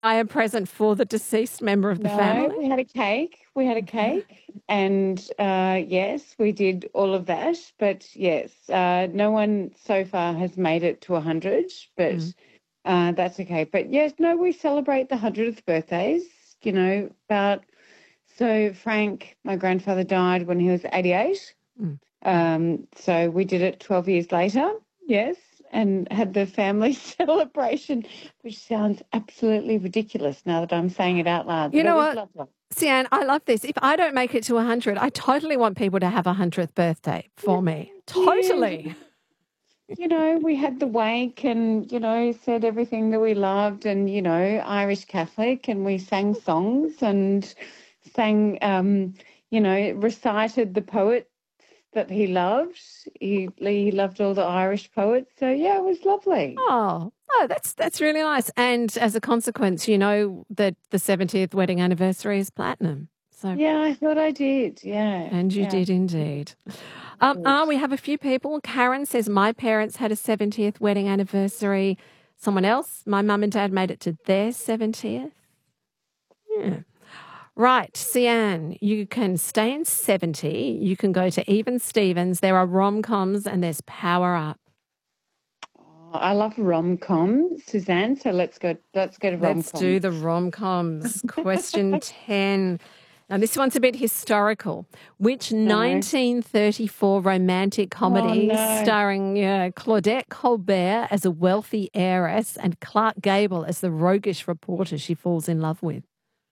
I am present for the deceased member of the No, family? we had a cake. We had a cake, and yes, we did all of that. But yes, no one so far has made it to 100, but Mm. that's okay. But yes, no, we celebrate the 100th birthdays. About so Frank, my grandfather died when he was 88. Mm. So we did it 12 years later. Yes, and had the family celebration, which sounds absolutely ridiculous now that I'm saying it out loud, You but it know was what, lovely. Sian, I love this. If I don't make it to 100, I totally want people to have a 100th birthday for me. Yes, Totally. we had the wake and, said everything that we loved and, Irish Catholic, and we sang songs and sang, recited the poets that he loved. He loved all the Irish poets. So, yeah, it was lovely. Oh, that's really nice. And as a consequence, you know that the 70th wedding anniversary is platinum. So, Yeah, I thought I did. Yeah, and you yeah. did indeed. Good. We have a few people. Karen says, my parents had a 70th wedding anniversary. Someone else, my mum and dad made it to their 70th. Yeah. Right, Sian, you can stay in 70. You can go to Even Stevens. There are rom-coms and there's Power Up. I love rom-com, Suzanne. So let's go to Let's rom-com. do the rom-coms. Question 10. Now, this one's a bit historical. Which No. 1934 romantic Oh comedy no. starring Claudette Colbert as a wealthy heiress and Clark Gable as the roguish reporter she falls in love with?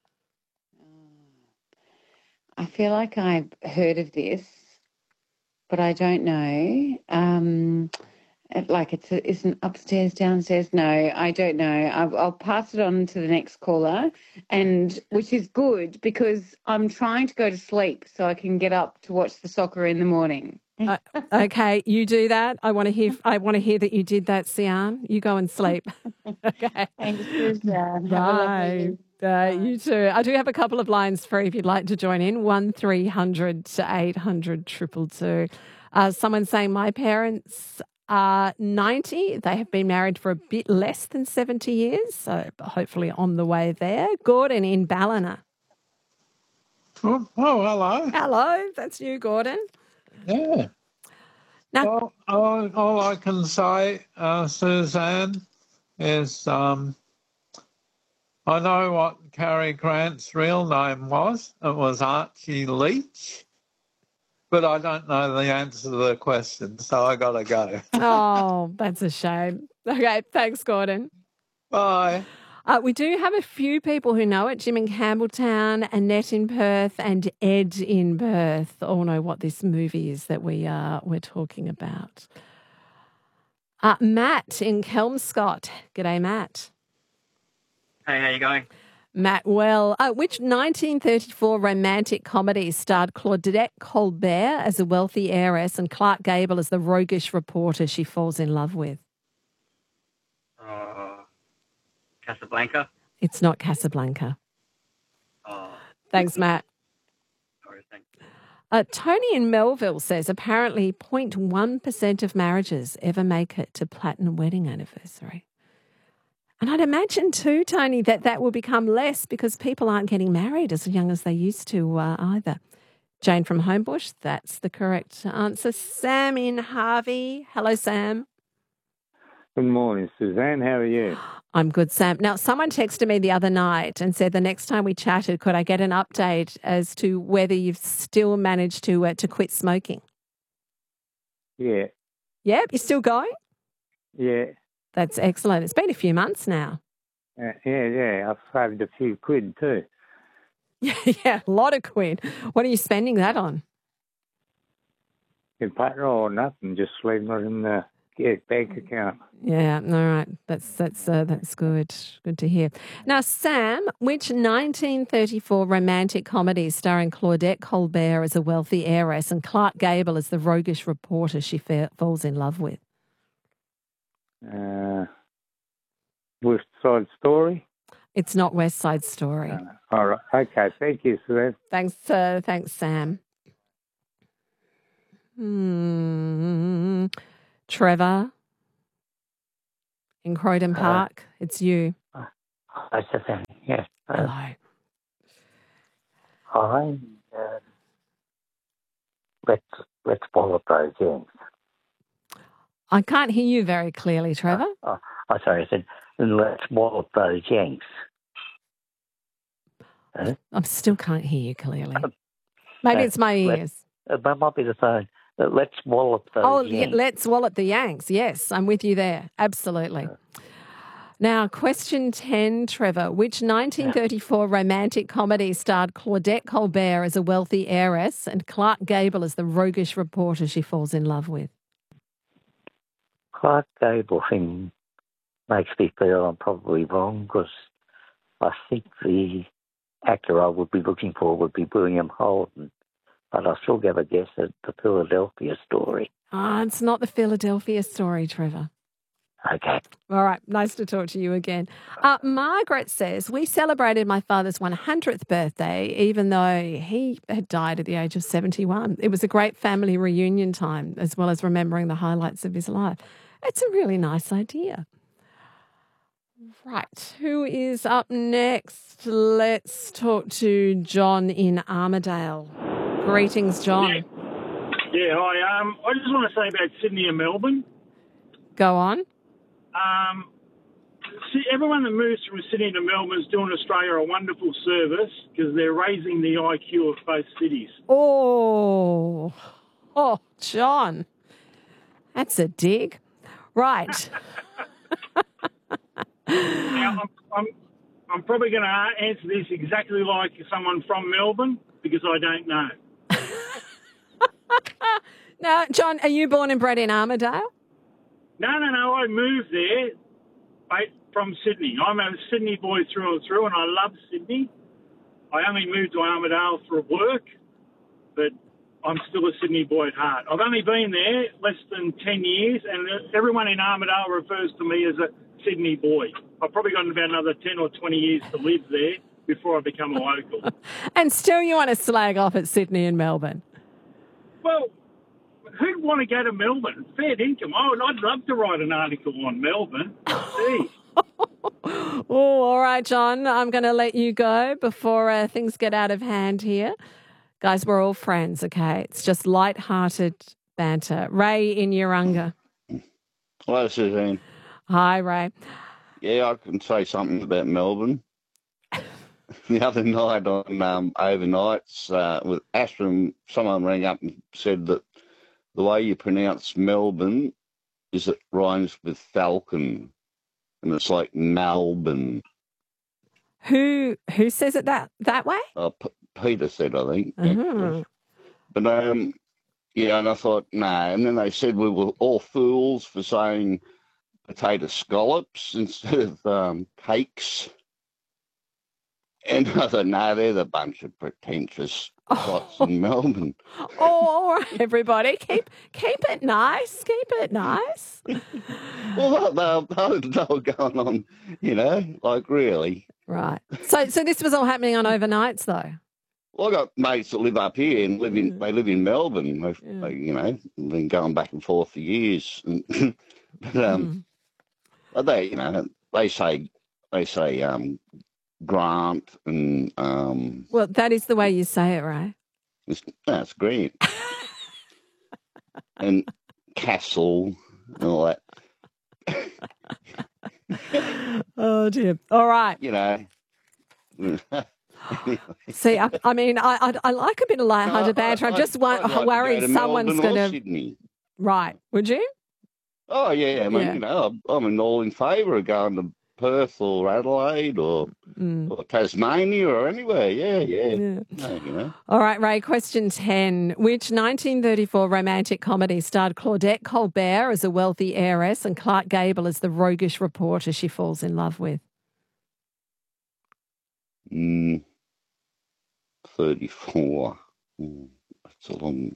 I feel like I've heard of this, but I don't know. Like isn't upstairs, downstairs? No, I don't know. I'll pass it on to the next caller, and which is good because I'm trying to go to sleep so I can get up to watch the soccer in the morning. Okay, you do that. I want to hear. I want to hear that you did that, Sian. You go and sleep. Okay. Thanks, Suzanne. Have a lovely Bye. evening. Bye. You too. I do have a couple of lines free if you'd like to join in. 1300 to 800 222. Someone saying my parents are 90. They have been married for a bit less than 70 years, so hopefully on the way there. Gordon in Ballina. Hello. Hello, that's you, Gordon. Yeah. Now, Well, all I can say, Suzanne, is I know what Cary Grant's real name was. It was Archie Leach. But I don't know the answer to the question, so I got to go. oh, that's a shame. Okay, thanks, Gordon. Bye. We do have a few people who know it. Jim in Campbelltown, Annette in Perth, and Ed in Perth all know what this movie is that we're talking about. Matt in Kelmscott. G'day, Matt. Hey, how you going? Matt, well, which 1934 romantic comedy starred Claudette Colbert as a wealthy heiress and Clark Gable as the roguish reporter she falls in love with? Casablanca? It's not Casablanca. Oh, Thanks, Matt. sorry, thanks. Tony in Melville says apparently 0.1% of marriages ever make it to platinum wedding anniversary. And I'd imagine too, Tony, that will become less because people aren't getting married as young as they used to either. Jane from Homebush, that's the correct answer. Sam in Harvey. Hello, Sam. Good morning, Suzanne. How are you? I'm good, Sam. Now, someone texted me the other night and said the next time we chatted, could I get an update as to whether you've still managed to quit smoking? Yeah. Yep, you're still going? Yeah. That's excellent. It's been a few months now. Yeah. I've saved a few quid too. Yeah, a lot of quid. What are you spending that on? In petrol or nothing, just leaving it in the bank account. Yeah, all right. That's good. Good to hear. Now, Sam, which 1934 romantic comedy starring Claudette Colbert as a wealthy heiress and Clark Gable as the roguish reporter she falls in love with? West Side Story? It's not West Side Story. All right. Okay. Thank you, Suzanne. Thanks, Sam. Trevor in Croydon Park, it's you. Hi, Stefan. Yes. Hello. Let's follow those ends. I can't hear you very clearly, Trevor. Sorry, I said, let's wallop those Yanks. I still can't hear you clearly. Maybe it's my ears. That might be the phone. Let's wallop those Yanks. Let's wallop the Yanks. Yes, I'm with you there. Absolutely. Now, question 10, Trevor. Which 1934 romantic comedy starred Claudette Colbert as a wealthy heiress and Clark Gable as the roguish reporter she falls in love with? Clark Gable thing makes me feel I'm probably wrong because I think the actor I would be looking for would be William Holden, but I'll still give a guess at the Philadelphia Story. It's not the Philadelphia Story, Trevor. Okay. All right. Nice to talk to you again. Margaret says, we celebrated my father's 100th birthday, even though he had died at the age of 71. It was a great family reunion time, as well as remembering the highlights of his life. It's a really nice idea. Right. Who is up next? Let's talk to John in Armidale. Greetings, John. Yeah, hi. I just want to say about Sydney and Melbourne. Go on. See, everyone that moves from Sydney to Melbourne is doing Australia a wonderful service because they're raising the IQ of both cities. Oh, John. That's a dig. Right. Now, I'm probably going to answer this exactly like someone from Melbourne because I don't know. Now, John, are you born and bred in Armidale? No. I moved there from Sydney. I'm a Sydney boy through and through, and I love Sydney. I only moved to Armidale for work, but I'm still a Sydney boy at heart. I've only been there less than 10 years, and everyone in Armidale refers to me as a Sydney boy. I've probably got about another 10 or 20 years to live there before I become a local. And still you want to slag off at Sydney and Melbourne? Well, who'd want to go to Melbourne? Fair income. I'd love to write an article on Melbourne. Gee. Oh, all right, John. I'm going to let you go before things get out of hand here. Guys, we're all friends, okay? It's just light-hearted banter. Ray in Urunga. Hello, Suzanne. Hi, Ray. Yeah, I can say something about Melbourne. The other night on overnights with Ashton, someone rang up and said that the way you pronounce Melbourne is it rhymes with falcon, and it's like Melbourne. Who says it that way? Peter said, I think. Uh-huh. But yeah, and I thought, no. And then they said we were all fools for saying potato scallops instead of cakes. And I thought, no, they're the bunch of pretentious spots in Melbourne. Oh, all right, everybody. Keep it nice. Keep it nice. Well, they were going on, like really. Right. So this was all happening on overnights, though? Well, I got mates that live up here and they live in Melbourne. They've been going back and forth for years. But they say Grant and well, that is the way you say it, right? That's great. And Castle and all that. Oh dear. All right. See, I mean, I like a bit of light-hearted banter. I'm just worried someone's going to. Sydney. Right? Would you? Oh yeah, I mean, I'm all in favour of going to Perth or Adelaide or Tasmania or anywhere. Yeah. No, All right, Ray, question 10. Which 1934 romantic comedy starred Claudette Colbert as a wealthy heiress and Clark Gable as the roguish reporter she falls in love with? 34. That's a long...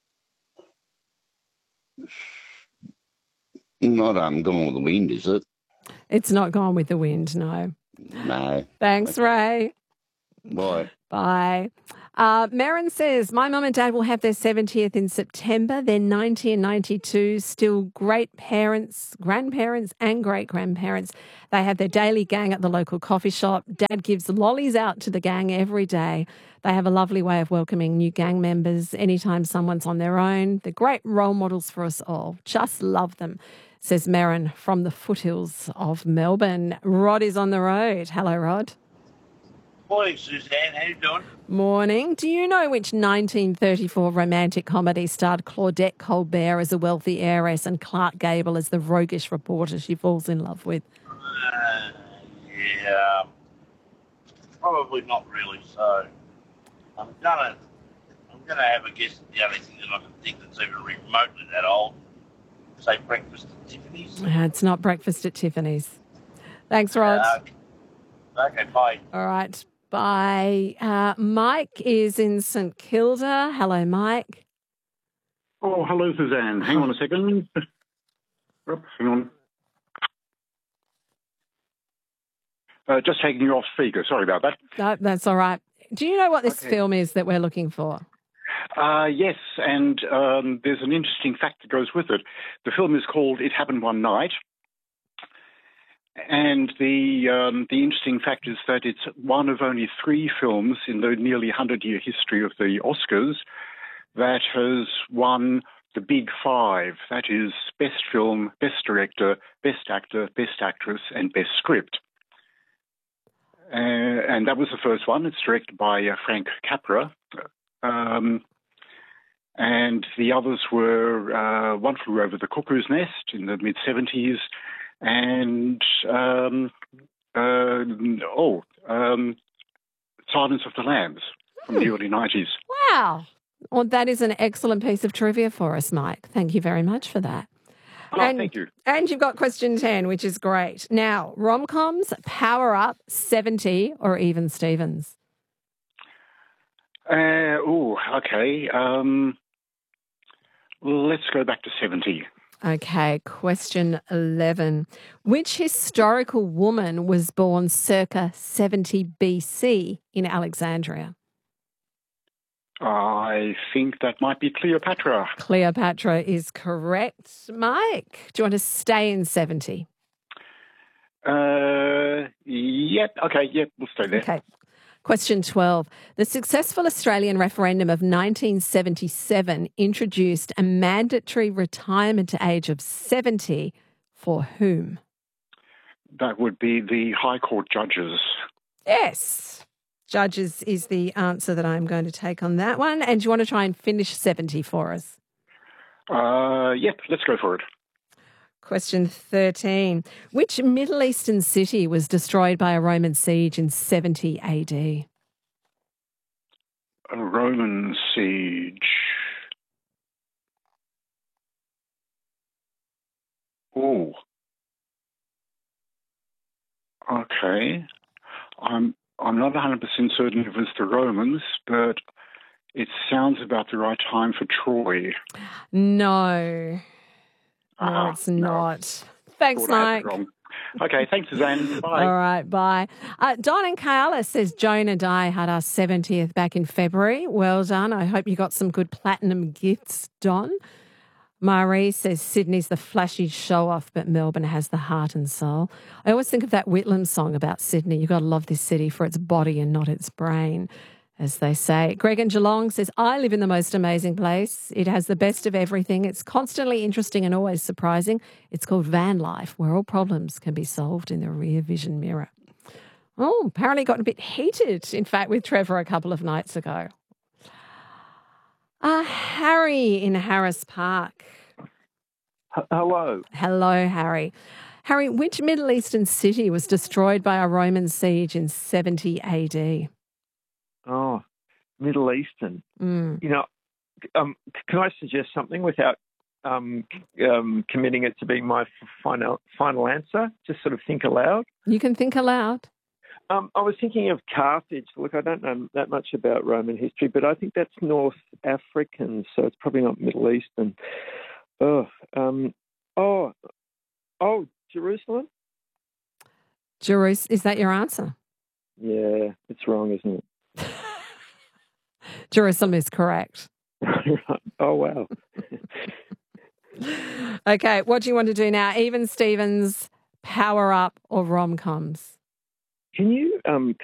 Not Gone with the Wind, is it? It's not Gone with the Wind, no. No. Thanks, Ray. Bye. Bye. Marin says, my mum and dad will have their 70th in September. They're 90 and 92, still great parents, grandparents and great-grandparents. They have their daily gang at the local coffee shop. Dad gives lollies out to the gang every day. They have a lovely way of welcoming new gang members anytime someone's on their own. They're great role models for us all. Just love them, says Marin from the foothills of Melbourne. Rod is on the road. Hello, Rod. Morning, Suzanne. How you doing? Morning. Do you know which 1934 romantic comedy starred Claudette Colbert as a wealthy heiress and Clark Gable as the roguish reporter she falls in love with? Yeah, probably not really. So I'm gonna have a guess at the only thing that I can think that's even remotely that old. Say breakfast at Tiffany's. It's not breakfast at Tiffany's. Thanks, Rod. Okay, bye. All right. Bye. Mike is in St Kilda. Hello, Mike. Oh, hello, Suzanne. Hang on a second. Hang on. Just taking you off speaker. Sorry about that. No, that's all right. Do you know what this film is that we're looking for? Yes, and there's an interesting fact that goes with it. The film is called It Happened One Night. And the interesting fact is that it's one of only 3 films in the nearly 100-year history of the Oscars that has won the big 5. That is Best Film, Best Director, Best Actor, Best Actress, and Best Script. And that was the first one. It's directed by Frank Capra. And the others were One Flew Over the Cuckoo's Nest in the mid-70s, and Silence of the Lambs from the early 90s. Wow. Well, that is an excellent piece of trivia for us, Mike. Thank you very much for that. Thank you. And you've got question 10, which is great. Now, rom-coms, Power Up, 70, or Even Stevens? Okay. Let's go back to 70. Okay, question 11. Which historical woman was born circa 70 BC in Alexandria? I think that might be Cleopatra. Cleopatra is correct. Mike, do you want to stay in 70? Yep. Okay, yep, we'll stay there. Okay. Question 12. The successful Australian referendum of 1977 introduced a mandatory retirement age of 70 for whom? That would be the High Court judges. Yes. Judges is the answer that I'm going to take on that one. And do you want to try and finish 70 for us? Yep, let's go for it. Question 13. Which Middle Eastern city was destroyed by a Roman siege in 70 AD? A Roman siege. Oh. Okay. I'm not 100% certain if it was the Romans, but it sounds about the right time for Troy. No. No, it's not. Thanks, Mike. Okay, thanks, Suzanne. Bye. All right, bye. Don and Kayla says Joan and I had our 70th back in February. Well done. I hope you got some good platinum gifts, Don. Marie says Sydney's the flashy show-off, but Melbourne has the heart and soul. I always think of that Whitlam song about Sydney. You've got to love this city for its body and not its brain, as they say. Greg in Geelong says, I live in the most amazing place. It has the best of everything. It's constantly interesting and always surprising. It's called van life, where all problems can be solved in the rear vision mirror. Oh, apparently got a bit heated, in fact, with Trevor a couple of nights ago. Harry in Harris Park. Hello. Hello, Harry. Harry, which Middle Eastern city was destroyed by a Roman siege in 70 AD? Oh, Middle Eastern. Mm. You know, can I suggest something without committing it to being my final answer? Just sort of think aloud. You can think aloud. I was thinking of Carthage. Look, I don't know that much about Roman history, but I think that's North African, so it's probably not Middle Eastern. Jerusalem? Is that your answer? Yeah, it's wrong, isn't it? Jerusalem is correct. Oh, wow. Okay, what do you want to do now? Even Stevens, Power Up, or rom-coms? Can you